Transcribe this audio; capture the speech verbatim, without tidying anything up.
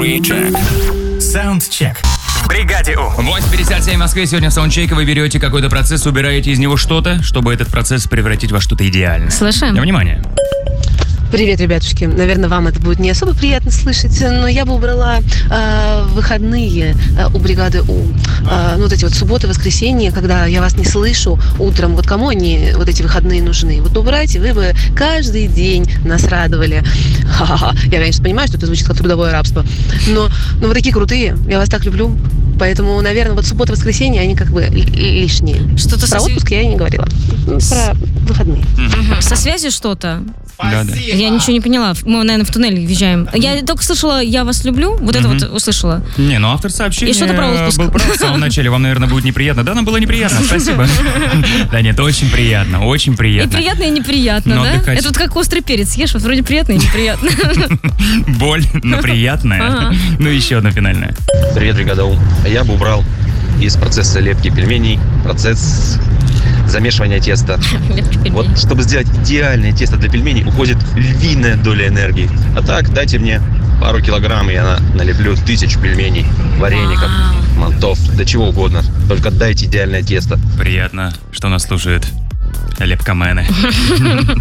Саундчек. Саундчек. В бригаде У. восемь пятьдесят семь в Москве. Сегодня в Саундчеке вы берете какой-то процесс, убираете из него что-то, чтобы этот процесс превратить во что-то идеальное. Слышим. Внимание. Привет, ребятушки. Наверное, вам это будет не особо приятно слышать, но я бы убрала э, выходные э, у бригады У. Э, ну, вот эти вот субботы, воскресенья, когда я вас не слышу утром. Вот кому они, вот эти выходные, нужны? Вот убрайте, вы бы каждый день нас радовали. Ха-ха-ха. Я, конечно, понимаю, что это звучит как трудовое рабство, но, но вы такие крутые, я вас так люблю. Поэтому, наверное, вот суббота, воскресенье, они как бы лишние. Что-то Про со отпуск я и не говорила. Про выходные. Мгм. Со связью что-то? Да, да. Я ничего не поняла. Мы, наверное, в туннель въезжаем. Я только слышала «я вас люблю». Вот это Мгм. вот услышала. Не, ну автор сообщения И что-то про отпуск. был прав в самом начале. Вам, наверное, будет неприятно. Да, нам было неприятно, спасибо. Да нет, очень приятно, очень И приятно. приятно, и неприятно, Но да? отдыхать- Это вот как острый перец съешь, вот вроде приятно и неприятно. Боль, но приятная. Ага. Ну и еще одна финальная. Привет, бригада У. Я бы убрал из процесса лепки пельменей процесс замешивания теста. Вот, чтобы сделать идеальное тесто для пельменей, уходит львиная доля энергии. А так, дайте мне пару килограмм, и я на- налеплю тысячу пельменей, вареников, мантов, да чего угодно. Только дайте идеальное тесто. Приятно, что нас слушают лепкомены.